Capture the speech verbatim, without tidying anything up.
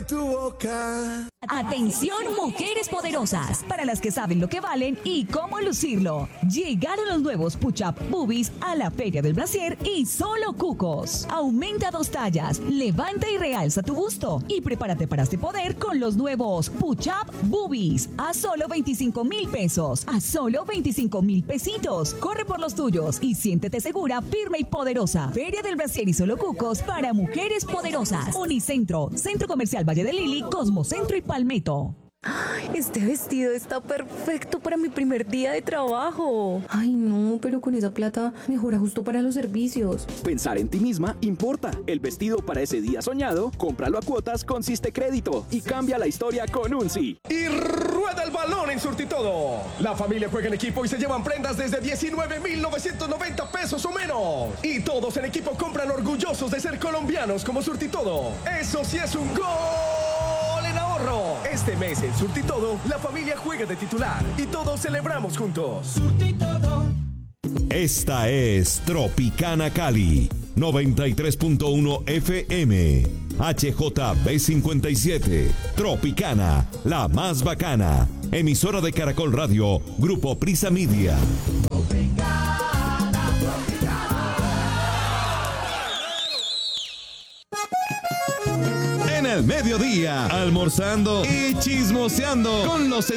tu boca. Atención, mujeres poderosas, para las que saben lo que valen y cómo lucirlo. Llegaron los nuevos Push-Up Boobies a la Feria del Brasier y solo cucos. Aumenta dos tallas, levanta y realza tu busto y prepárate para este poder con los nuevos Push-Up Boobies a solo veinticinco mil pesos, a solo veinticinco mil pesitos. Corre por los tuyos y siéntete segura, firme y poderosa. Feria del Brasier y solo cucos para mujeres poderosas. Unicentro, Centro Comercial Valle de Lili, Cosmocentro y Palmetto. Este vestido está perfecto para mi primer día de trabajo. Ay, no, pero con esa plata mejora justo para los servicios. Pensar en ti misma importa. El vestido para ese día soñado, cómpralo a cuotas con Siste Crédito y cambia la historia con un sí. Y rueda el balón en Surtitodo. La familia juega en equipo y se llevan prendas desde diecinueve mil novecientos noventa pesos o menos. Y todos en equipo compran orgullosos de ser colombianos como Surtitodo. Eso sí es un gol en ahorro. Este mes en Surtitodo, la familia juega de titular y todos celebramos juntos. Surtitodo. Esta es Tropicana Cali, noventa y tres punto uno F M. H J B cincuenta y siete. Tropicana, la más bacana. Emisora de Caracol Radio, Grupo Prisa Media. Tropicana, Tropicana. En el mediodía, almorzando y chismoseando con los